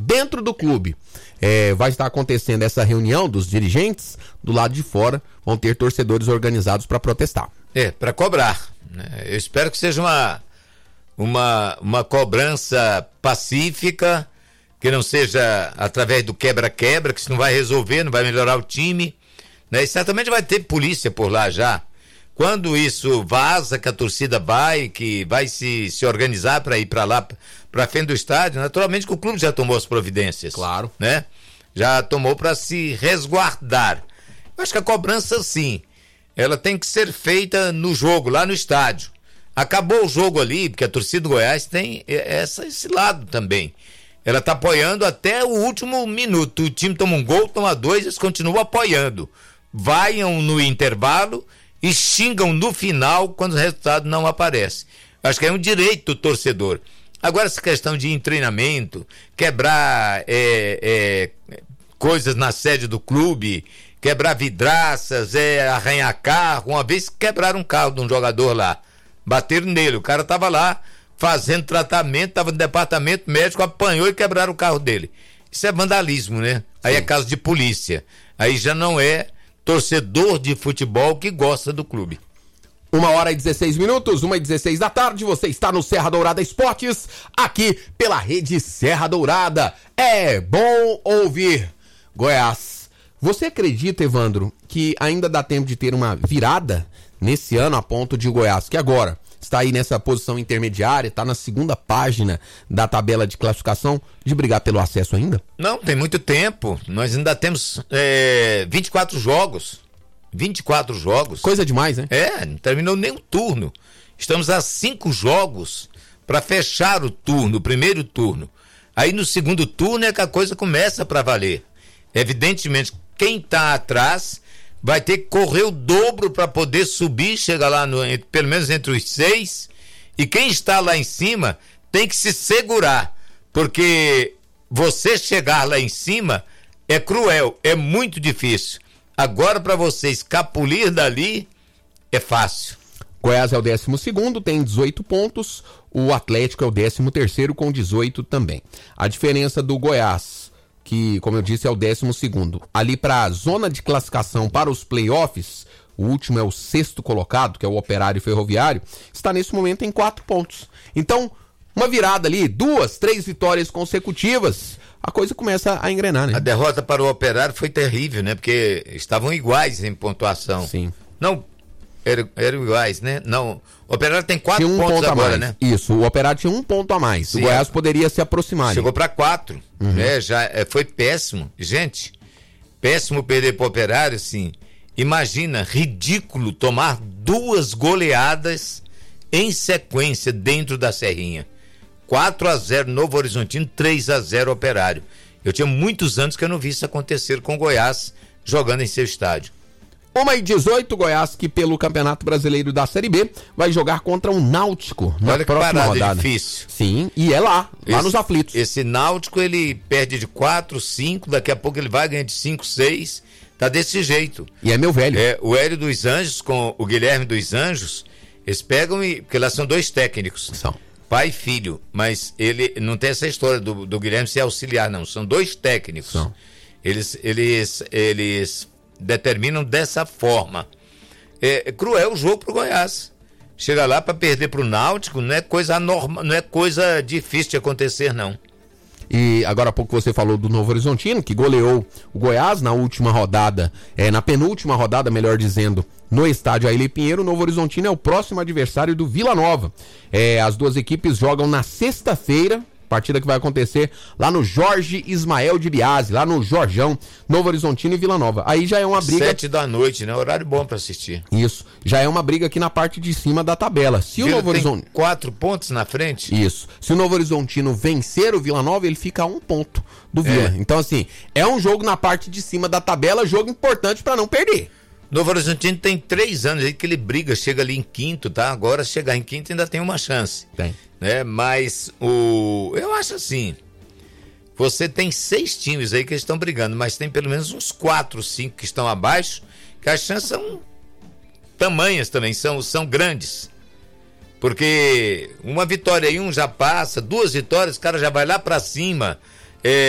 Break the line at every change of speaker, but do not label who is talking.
dentro do clube vai estar acontecendo essa reunião dos dirigentes, do lado de fora vão ter torcedores organizados para protestar.
Para cobrar, né? Eu espero que seja uma cobrança pacífica, que não seja através do quebra-quebra, que isso não vai resolver, não vai melhorar o time, né? E certamente vai ter polícia por lá já. Quando isso vaza, que a torcida que vai se organizar para ir para lá, para frente do estádio, naturalmente que o clube já tomou as providências.
Claro.
Né? Já tomou para se resguardar. Eu acho que a cobrança, sim, ela tem que ser feita no jogo, lá no estádio. Acabou o jogo ali, porque a torcida do Goiás tem esse lado também. Ela está apoiando até o último minuto. O time toma um gol, toma dois, eles continuam apoiando. Vaiam no intervalo e xingam no final quando o resultado não aparece. Acho que é um direito do torcedor. Agora, essa questão de ir em treinamento, quebrar coisas na sede do clube, quebrar vidraças, arranhar carro. Uma vez quebraram um carro de um jogador lá, bateram nele, o cara estava lá fazendo tratamento, estava no departamento médico, apanhou e quebraram o carro dele. Isso é vandalismo, né? Aí é caso de polícia. Aí já não é torcedor de futebol que gosta do clube.
1h16, 1h16 da tarde, você está no Serra Dourada Esportes, aqui pela Rede Serra Dourada. É bom ouvir. Goiás, você acredita, Evandro, que ainda dá tempo de ter uma virada nesse ano a ponto de o Goiás, que agora está aí nessa posição intermediária, está na segunda página da tabela de classificação, de brigar pelo acesso ainda?
Não, tem muito tempo. Nós ainda temos 24 jogos. 24 jogos.
Coisa demais, né?
Não terminou nem o turno. Estamos a 5 jogos para fechar o primeiro turno. Aí no segundo turno é que a coisa começa para valer. Evidentemente, quem está atrás vai ter que correr o dobro para poder subir, chegar lá pelo menos entre os 6, e quem está lá em cima tem que se segurar, porque você chegar lá em cima é cruel, é muito difícil. Agora, para você escapulir dali, é fácil.
Goiás é o 12º, tem 18 pontos, o Atlético é o 13º com 18 também. A diferença do Goiás, que, como eu disse, é o 12º, ali para a zona de classificação para os playoffs, o último é o 6º colocado, que é o Operário Ferroviário, está nesse momento em 4 pontos. Então, uma virada ali, 2, 3 vitórias consecutivas, a coisa começa a engrenar, né?
A derrota para o Operário foi terrível, né? Porque estavam iguais em pontuação.
Sim.
Não, eram iguais, né? Não, o Operário tem 4 pontos agora, né?
Isso, o Operário tinha 1 ponto a mais. Sim, o Goiás poderia se aproximar.
Chegou para 4, né? Já foi péssimo. Gente, péssimo perder para o Operário, assim. Imagina, ridículo tomar 2 goleadas em sequência dentro da Serrinha. 4-0 Novo Horizontino, 3-0 Operário. Eu tinha muitos anos que eu não vi isso acontecer com o Goiás jogando em seu estádio.
1h18, Goiás, que pelo Campeonato Brasileiro da Série B vai jogar contra o Náutico na
Olha
próxima
que parada
rodada.
Difícil.
Sim, e é lá nos aflitos.
Esse Náutico, ele perde de 4, 5, daqui a pouco ele vai ganhar de 5, 6, tá desse jeito.
E é meu velho.
O Hélio dos Anjos com o Guilherme dos Anjos, eles pegam porque lá são 2 técnicos.
São.
Pai e filho, mas ele não tem essa história do Guilherme ser auxiliar, não. São 2 técnicos.
São.
Eles determinam dessa forma. É cruel o jogo pro Goiás. Chega lá para perder pro Náutico, não é coisa anormal, não é coisa difícil de acontecer, não.
E agora há pouco você falou do Novo Horizontino, que goleou o Goiás na última rodada, na penúltima rodada, melhor dizendo, no estádio Ailê Pinheiro. O Novo Horizontino é o próximo adversário do Vila Nova. As duas equipes jogam na sexta-feira, partida que vai acontecer lá no Jorge Ismael de Biase, lá no Jorjão, Novo Horizontino e Vila Nova. Aí já é uma briga...
7 da noite, né? Horário bom para assistir.
Isso, já é uma briga aqui na parte de cima da tabela. Se o Novo Horizontino...
4 pontos na frente?
Isso. Se o Novo Horizontino vencer o Vila Nova, ele fica a 1 ponto do Vila. Então, assim, é um jogo na parte de cima da tabela, jogo importante para não perder.
Novo Horizontino tem 3 anos aí que ele briga, chega ali em 5º, tá? Agora chegar em 5º ainda tem uma chance.
Tem.
Mas eu acho assim, você tem 6 times aí que estão brigando, mas tem pelo menos uns 4, 5 que estão abaixo, que as chances são tamanhas também, são grandes. Porque uma vitória aí, um já passa, 2 vitórias, o cara já vai lá pra cima.